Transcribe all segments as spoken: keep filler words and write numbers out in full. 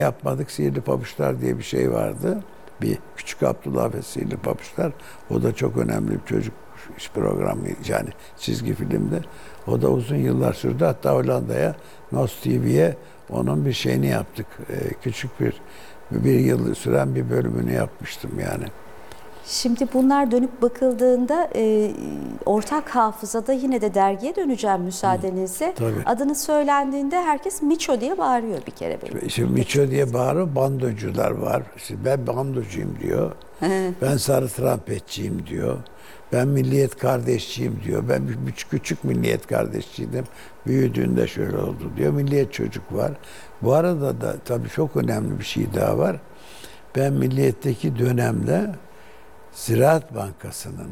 yapmadık. Sihirli Pabuçlar diye bir şey vardı. Bir Küçük Abdullah ve Sihirli Pabuçlar. O da çok önemli bir çocuk iş programı, yani çizgi filmdi. O da uzun yıllar sürdü. Hatta Hollanda'ya, Nos T V'ye onun bir şeyini yaptık. Ee, küçük bir bir yıl süren bir bölümünü yapmıştım yani. Şimdi bunlar dönüp bakıldığında e, ortak hafızada yine de dergiye döneceğim müsaadenizle. Tabii. Adını söylendiğinde herkes Miço diye bağırıyor bir kere benim. Şimdi Miço diye bağırıyor, bandocular var. Şimdi ben bandocuyum diyor. Ben sarı trampetçiyim diyor. Ben milliyet kardeşçiyim diyor. Ben bir küçük milliyet kardeşçiydim. Büyüdüğünde şöyle oldu diyor. Milliyet çocuk var. Bu arada da tabii çok önemli bir şey daha var. Ben milliyetteki dönemde Ziraat Bankası'nın,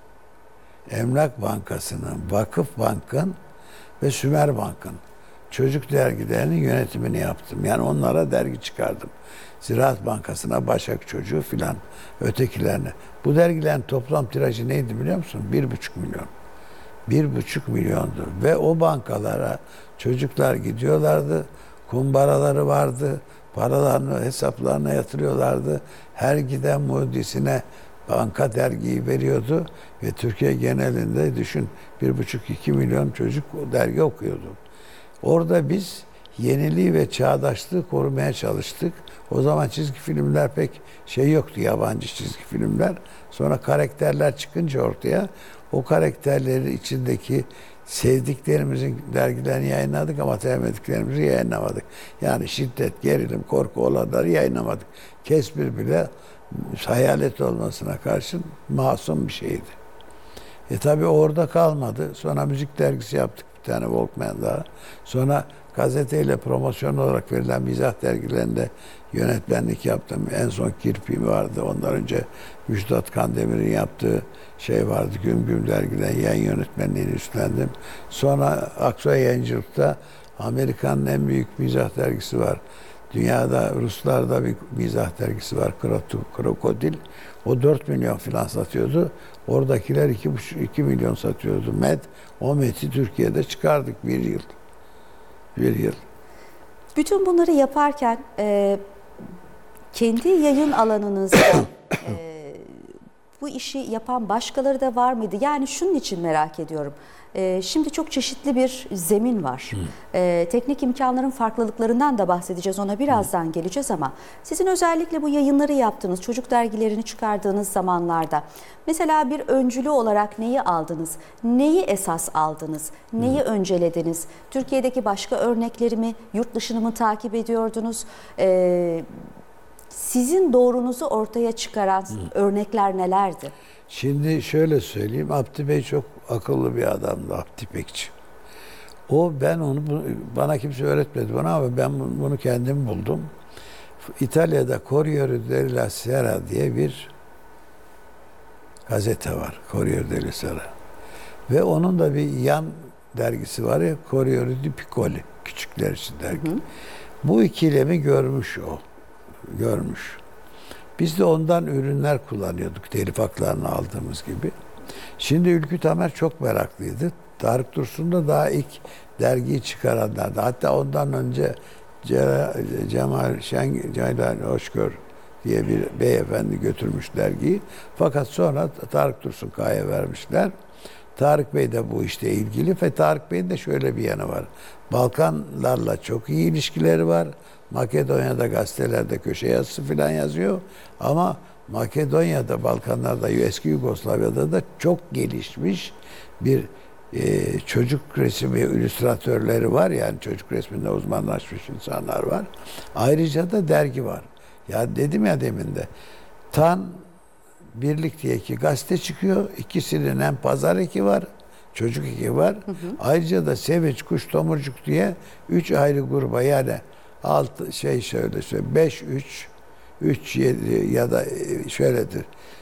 Emlak Bankası'nın, Vakıf Bank'ın ve Sümer Bank'ın çocuk dergilerinin yönetimini yaptım. Yani onlara dergi çıkardım. Ziraat Bankası'na, Başak Çocuğu filan, ötekilerine. Bu dergilerin toplam tirajı neydi biliyor musun? Bir buçuk milyon. Bir buçuk milyondu. Ve o bankalara çocuklar gidiyorlardı. Kumbaraları vardı. Paralarını hesaplarına yatırıyorlardı. Her giden muhdisine banka dergiyi veriyordu. Ve Türkiye genelinde düşün bir buçuk iki milyon çocuk o dergi okuyordu. Orada biz yeniliği ve çağdaşlığı korumaya çalıştık. O zaman çizgi filmler pek şey yoktu, yabancı çizgi filmler. Sonra karakterler çıkınca ortaya, o karakterlerin içindeki sevdiklerimizin dergilerini yayınladık ama sevmediklerimizi yayınlamadık. Yani şiddet, gerilim, korku olanları yayınlamadık. Kesbir bile hayalet olmasına karşın masum bir şeydi. E tabi orada kalmadı. Sonra müzik dergisi yaptık bir tane, Walkman daha. Sonra gazeteyle promosyon olarak verilen mizah dergilerinde yönetmenlik yaptım. En son Kirpi vardı. Ondan önce Müjdat Kandemir'in yaptığı şey vardı. Güm Güm dergiden yayın yönetmenliğini üstlendim. Sonra Aksoy Yayıncılık'ta Amerika'nın en büyük mizah dergisi var. Dünyada, Ruslarda bir mizah dergisi var. Krokodil. O dört milyon falan satıyordu. Oradakiler iki buçuk iki milyon satıyordu. Med, o Med'i Türkiye'de çıkardık bir yıl. Bir yıl. Bütün bunları yaparken e, kendi yayın alanınızda e, bu işi yapan başkaları da var mıydı? Yani şunun için merak ediyorum. E, şimdi çok çeşitli bir zemin var. E, teknik imkanların farklılıklarından da bahsedeceğiz. Ona birazdan Hı. geleceğiz ama sizin özellikle bu yayınları yaptığınız, çocuk dergilerini çıkardığınız zamanlarda mesela bir öncülü olarak neyi aldınız? Neyi esas aldınız? Neyi Hı. öncelediniz? Türkiye'deki başka örnekleri mi, yurt dışını mı takip ediyordunuz? E, sizin doğrunuzu ortaya çıkaran Hı. örnekler nelerdi? Şimdi şöyle söyleyeyim, Abdi Bey çok akıllı bir adamdı, Abdi Bekçi. O, ben onu, bana kimse öğretmedi bana ama ben bunu kendim buldum. İtalya'da Corriere della Sera diye bir gazete var, Corriere della Sera. Ve onun da bir yan dergisi var ya, Corriere di Piccoli, küçükler için dergi. Hı hı. Bu ikilemi görmüş o, görmüş. Biz de ondan ürünler kullanıyorduk, telif haklarını aldığımız gibi. Şimdi Ülkü Tamer çok meraklıydı. Tarık Dursun da daha ilk dergiyi çıkaranlardı. Hatta ondan önce Cemal Şen, Ceylan Hoşgör diye bir beyefendi götürmüş dergiyi. Fakat sonra Tarık Dursun Kaya vermişler. Tarık Bey de bu işte ilgili ve Tarık Bey'in de şöyle bir yanı var. Balkanlarla çok iyi ilişkileri var. Makedonya'da gazetelerde köşe yazısı falan yazıyor. Ama Makedonya'da, Balkanlar'da, eski Yugoslavya'da da çok gelişmiş bir e, çocuk resmi illüstratörleri var. Yani çocuk resminde uzmanlaşmış insanlar var. Ayrıca da dergi var. Ya dedim ya demin de, Tan Birlik diye iki gazete çıkıyor. İkisinin hem pazar eki var, çocuk eki var. Hı hı. Ayrıca da Sevinç, Kuş, Tomurcuk diye üç ayrı gruba, yani altı şey şöyle söyle beş üç üç yedi ya da şöyledir.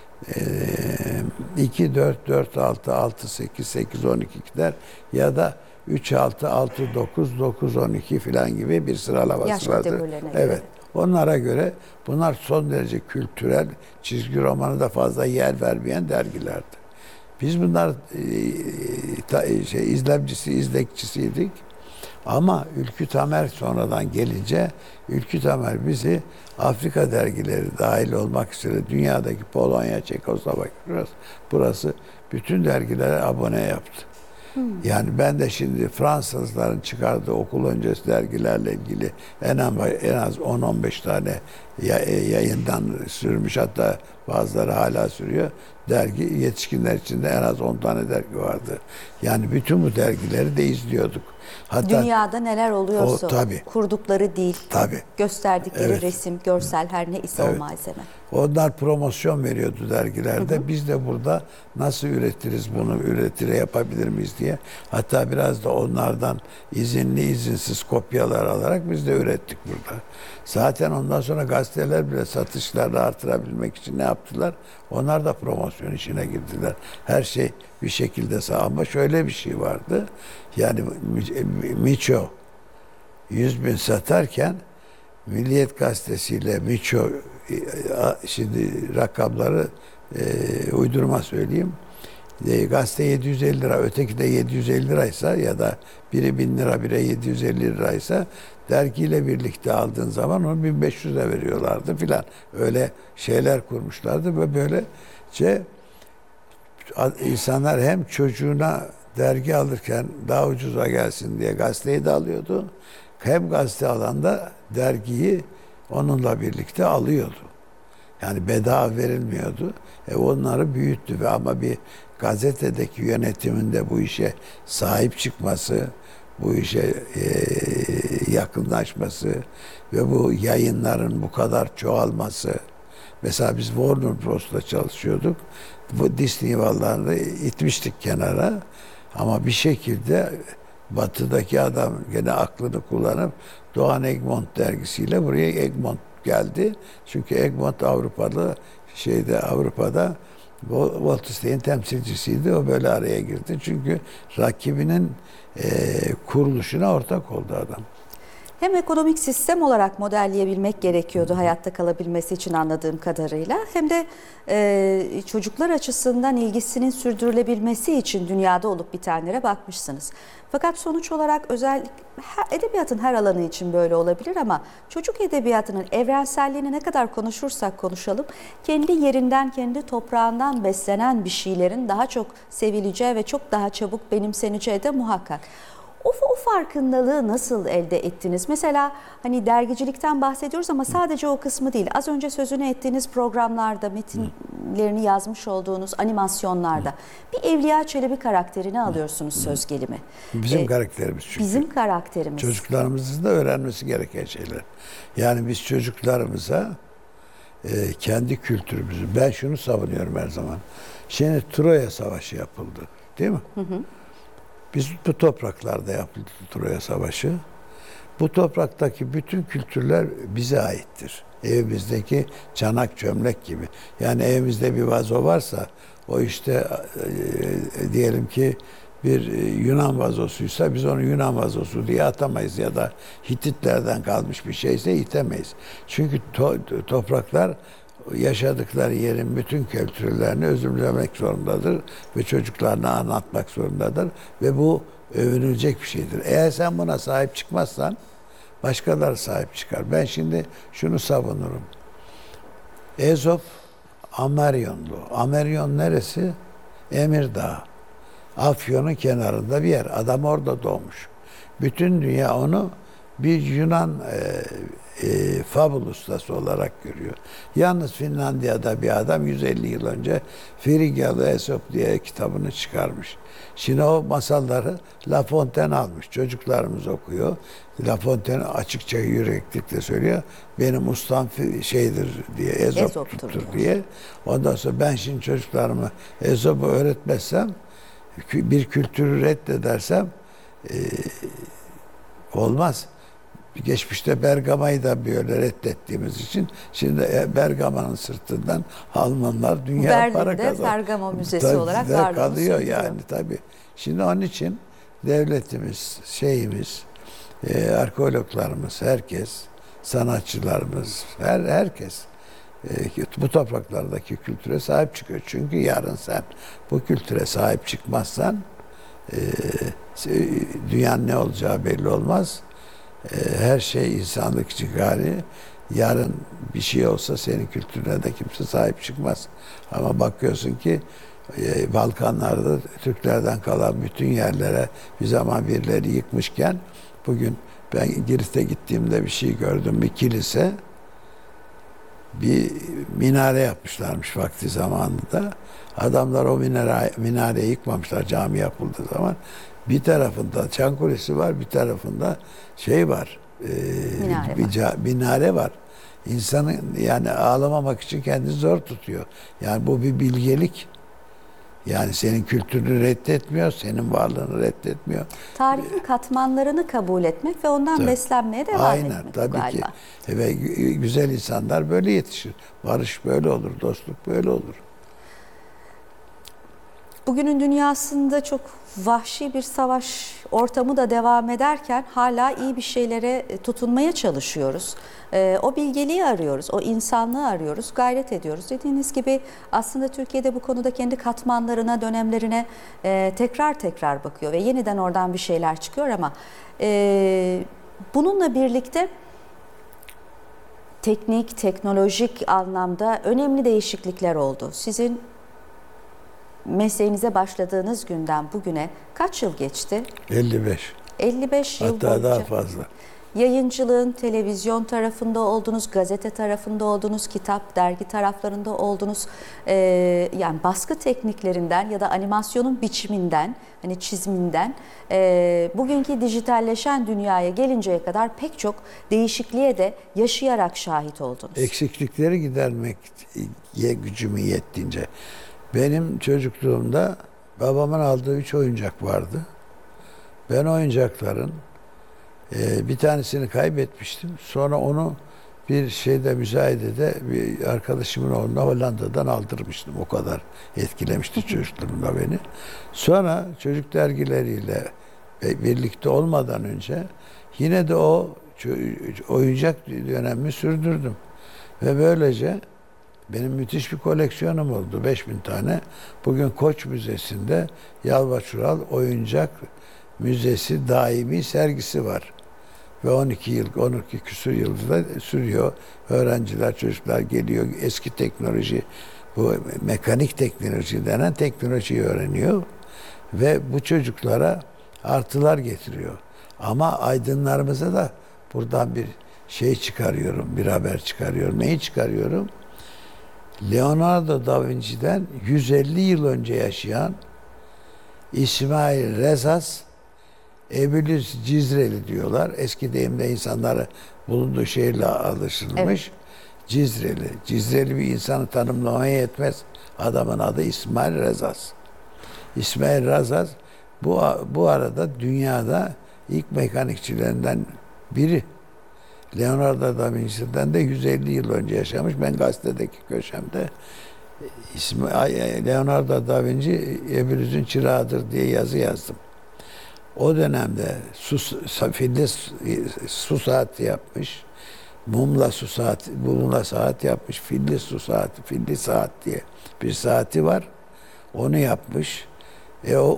iki dört dört altı altı sekiz sekiz on iki gider ya da üç altı altı dokuz dokuz on iki filan gibi bir sıralaması vardır. Evet. Onlara göre bunlar son derece kültürel, çizgi romanı da fazla yer vermeyen dergilerdi. Biz bunlar e, ta, şey izlemcisi, izlekçisiydik. Ama Ülkü Tamer sonradan gelince Ülkü Tamer bizi Afrika dergileri dahil olmak üzere dünyadaki Polonya, Çekoslovakya burası, burası bütün dergilere abone yaptı. Hmm. Yani ben de şimdi Fransızların çıkardığı okul öncesi dergilerle ilgili en az, en az on on beş tane yayından sürmüş, hatta bazıları hala sürüyor. Dergi, yetişkinler için de en az on tane dergi vardı. Yani bütün bu dergileri de izliyorduk. Hatta dünyada neler oluyorsa o, tabii, kurdukları dil, tabii, gösterdikleri evet, resim, görsel her ne ise evet, o malzeme. Onlar promosyon veriyordu dergilerde. Hı hı. Biz de burada nasıl üretiriz bunu, üretire yapabilir miyiz diye. Hatta biraz da onlardan izinli izinsiz kopyalar alarak biz de ürettik burada. Zaten ondan sonra gazeteler bile satışlarını artırabilmek için ne yaptılar? Onlar da promosyon işine girdiler. Her şey bir şekilde sağ, ama şöyle bir şey vardı. Yani Miço yüz bin satarken Milliyet Gazetesi'yle Miço, şimdi rakamları e, uydurma söyleyeyim. E, gazete yedi yüz elli lira, öteki de yedi yüz elli liraysa ya da biri bin lira, biri yedi yüz elli liraysa dergiyle birlikte aldığın zaman onu bin beş yüze veriyorlardı filan. Öyle şeyler kurmuşlardı ve böylece insanlar hem çocuğuna dergi alırken daha ucuza gelsin diye gazeteyi de alıyordu. Hem gazete alanda dergiyi onunla birlikte alıyordu. Yani bedava verilmiyordu. E onları büyüttü ve ama bir gazetedeki yönetiminde bu işe sahip çıkması, bu işe e, yakınlaşması ve bu yayınların bu kadar çoğalması. Mesela biz Warner Bros'la çalışıyorduk. Bu Disney vallarını itmiştik kenara. Ama bir şekilde Batı'daki adam gene aklını kullanıp Doğan Egmont dergisiyle buraya Egmont geldi. Çünkü Egmont Avrupalı şeyde Avrupa'da Walt Disney'in temsilcisiydi. O böyle araya girdi. Çünkü rakibinin e, kuruluşuna ortak oldu adam. Hem ekonomik sistem olarak modelleyebilmek gerekiyordu hayatta kalabilmesi için anladığım kadarıyla, hem de e, çocuklar açısından ilgisinin sürdürülebilmesi için dünyada olup bitenlere bakmışsınız. Fakat sonuç olarak özel edebiyatın her alanı için böyle olabilir ama çocuk edebiyatının evrenselliğini ne kadar konuşursak konuşalım, kendi yerinden, kendi toprağından beslenen bir şeylerin daha çok sevileceği ve çok daha çabuk benimseneceği de muhakkak. O, o farkındalığı nasıl elde ettiniz? Mesela hani dergicilikten bahsediyoruz ama sadece o kısmı değil. Az önce sözünü ettiğiniz programlarda, metinlerini yazmış olduğunuz animasyonlarda bir Evliya Çelebi karakterini alıyorsunuz söz gelimi. Bizim ee, karakterimiz çünkü. Bizim karakterimiz. Çocuklarımızın da öğrenmesi gereken şeyler. Yani biz çocuklarımıza e, kendi kültürümüzü, ben şunu savunuyorum her zaman. Şimdi Troya Savaşı yapıldı, değil mi? Hı hı. Biz bu topraklarda yapıldı Troya Savaşı. Bu topraktaki bütün kültürler bize aittir. Evimizdeki çanak çömlek gibi. Yani evimizde bir vazo varsa o işte e, diyelim ki bir Yunan vazosuysa biz onu Yunan vazosu diye atamayız ya da Hititlerden kalmış bir şeyse itemeyiz. Çünkü to, topraklar yaşadıkları yerin bütün kültürlerini özümlemek zorundadır ve çocuklarına anlatmak zorundadır ve bu övünülecek bir şeydir. Eğer sen buna sahip çıkmazsan başkaları sahip çıkar. Ben şimdi şunu savunurum. Ezop Amerionlu. Amerion neresi? Emirdağ. Afyon'un kenarında bir yer. Adam orada doğmuş. Bütün dünya onu bir Yunan e, e, fabul ustası olarak görüyor. Yalnız Finlandiya'da bir adam yüz elli yıl önce Frigyalı Aesop diye kitabını çıkarmış. Şimdi o masalları La Fontaine almış. Çocuklarımız okuyor. La Fontaine açıkça yüreklikle söylüyor. Benim ustam şeydir diye, Aesop'tur diye. Ondan sonra ben şimdi çocuklarıma Aesop'u öğretmezsem, bir kültürü reddedersem e, olmaz. Geçmişte Bergama'yı da böyle reddettiğimiz için şimdi Bergama'nın sırtından Almanlar dünya Berlin'de para kazanıyor. Berlin'de Pergamo Müzesi tabii, olarak varlığını kalıyor sürdürüyor. yani tabii. Şimdi onun için devletimiz, şeyimiz, e, arkeologlarımız, herkes, sanatçılarımız, her herkes e, bu topraklardaki kültüre sahip çıkıyor. Çünkü yarın sen bu kültüre sahip çıkmazsan e, dünyanın ne olacağı belli olmaz. E, her şey insanlık için gayri. Yarın bir şey olsa senin kültürüne de kimse sahip çıkmaz. Ama bakıyorsun ki e, Balkanlarda Türklerden kalan bütün yerlere bir zaman birileri yıkmışken bugün ben Girit'e gittiğimde bir şey gördüm. Bir kilise, bir minare yapmışlarmış vakti zamanında. Adamlar o minare, minareyi yıkmamışlar cami yapıldığı zaman. Bir tarafında Çan Kulesi var, bir tarafında şey var, e, Minare bir var. ca- minare var. İnsanın yani ağlamamak için kendini zor tutuyor. Yani bu bir bilgelik. Yani senin kültürünü reddetmiyor, senin varlığını reddetmiyor. Tarihin katmanlarını kabul etmek ve ondan Tabii. beslenmeye devam Aynen, etmek bu tabii ki. galiba. Ve gü- güzel insanlar böyle yetişir. Barış böyle olur, dostluk böyle olur. Bugünün dünyasında çok vahşi bir savaş ortamı da devam ederken hala iyi bir şeylere tutunmaya çalışıyoruz. Ee, o bilgeliği arıyoruz, o insanlığı arıyoruz, gayret ediyoruz. Dediğiniz gibi aslında Türkiye'de bu konuda kendi katmanlarına, dönemlerine e, tekrar tekrar bakıyor ve yeniden oradan bir şeyler çıkıyor ama e, bununla birlikte teknik, teknolojik anlamda önemli değişiklikler oldu. Sizin mesleğinize başladığınız günden bugüne kaç yıl geçti? elli beş. elli beş yıl Hatta boyunca. daha fazla. Yayıncılığın televizyon tarafında oldunuz, gazete tarafında oldunuz, kitap, dergi taraflarında oldunuz. Ee, yani baskı tekniklerinden ya da animasyonun biçiminden, hani çiziminden e, bugünkü dijitalleşen dünyaya gelinceye kadar pek çok değişikliğe de yaşayarak şahit oldunuz. Eksiklikleri gidermek ye gücümü yettiğince. Benim çocukluğumda babamın aldığı üç oyuncak vardı. Ben oyuncakların e, bir tanesini kaybetmiştim. Sonra onu bir şeyde müzayedede bir arkadaşımın oğluna Hollanda'dan aldırmıştım. O kadar etkilemişti çocukluğumda beni. Sonra çocuk dergileriyle birlikte olmadan önce yine de o oyuncak dönemimi sürdürdüm. Ve böylece benim müthiş bir koleksiyonum oldu. beş bin tane. Bugün Koç Müzesi'nde Yalvaçural Oyuncak Müzesi daimi sergisi var. Ve on iki yıl, on iki küsur yılda sürüyor. Öğrenciler, çocuklar geliyor. Eski teknoloji, bu mekanik teknoloji denen teknolojiyi öğreniyor. Ve bu çocuklara artılar getiriyor. Ama aydınlarımıza da buradan bir şey çıkarıyorum, bir haber çıkarıyorum. Neyi çıkarıyorum? Leonardo da Vinci'den yüz elli yıl önce yaşayan İsmail Rezas, Ebülüs Cizreli diyorlar. Eski deyimde insanları bulunduğu şehirle alışılmış. Evet. Cizreli. Cizreli bir insanı tanımlamaya yetmez. Adamın adı İsmail Rezas. İsmail Rezas bu, bu arada dünyada ilk mekanikçilerinden biri. Leonardo da Vinci'den de yüz elli yıl önce yaşamış. Ben gazetedeki köşemde ismi Leonardo da Vinci Ebülüs'ün çırağıdır diye yazı yazdım. O dönemde su, filli su saati yapmış. Mumla su saati, mumla saat yapmış. Filli su saati, filli saat diye bir saati var. Onu yapmış. E o,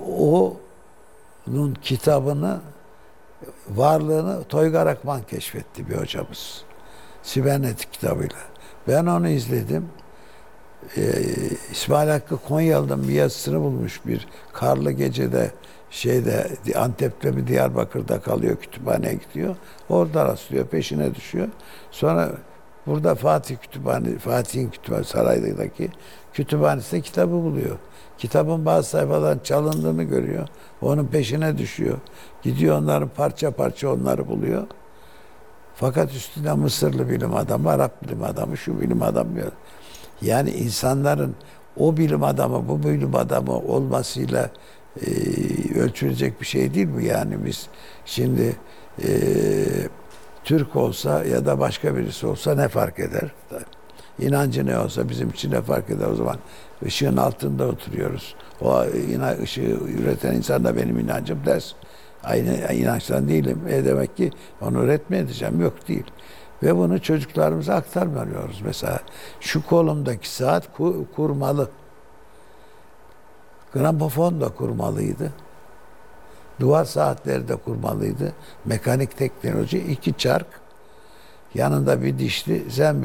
onun kitabını, varlığını Toygar Akman keşfetti bir hocamız. Sibernetik kitabıyla. Ben onu izledim. Ee, İsmail Hakkı Konyalı'nın bir yazısını bulmuş bir karlı gecede şeyde Antep'te mi Diyarbakır'da kalıyor, kütüphaneye gidiyor. Orada rastlıyor, peşine düşüyor. Sonra burada Fatih Kütüphane, Fatih'in kütüphane saraydaki kütüphanesinde kitabı buluyor. Kitabın bazı sayfaların çalındığını görüyor. Onun peşine düşüyor. Gidiyor onların parça parça onları buluyor. Fakat üstüne Mısırlı bilim adamı, Arap bilim adamı, şu bilim adamı. Yani insanların o bilim adamı, bu bilim adamı olmasıyla e, ölçülecek bir şey değil bu. Yani biz şimdi e, Türk olsa ya da başka birisi olsa ne fark eder? İnancı ne olsa bizim için ne fark eder o zaman? Işığın altında oturuyoruz. O ışığı üreten insan da benim inancım ders. Aynı inançtan değilim. E demek ki onu üretme edeceğim. Yok değil. Ve bunu çocuklarımıza aktarmıyoruz. Mesela şu kolumdaki saat kurmalı. Gramofon da kurmalıydı. Duvar saatleri de kurmalıydı. Mekanik teknoloji, iki çark, yanında bir dişli, sen